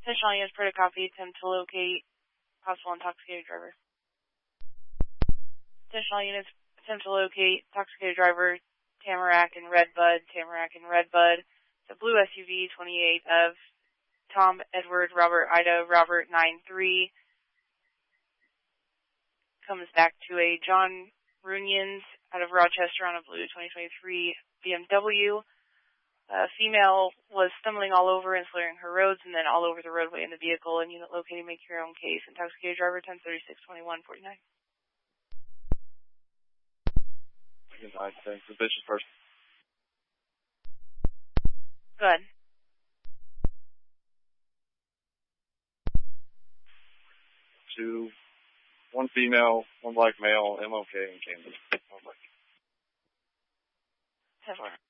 Attention all units, Protect copy, attempt to locate possible intoxicated driver. Attention all units, attempt to locate intoxicated driver, Tamarack and Redbud. It's a blue SUV, 28 of Tom, Edward, Robert, Ida, Robert, 9-3. Comes back to a John Runions out of Rochester on a blue 2023 BMW. Female was stumbling all over and slurring her roads and then all over the roadway in the vehicle. And unit located, make your own case. Intoxicated driver, 1036-2149. Thanks. Suspicious person. Good. One female, one black male, MLK in Kansas. 10-4.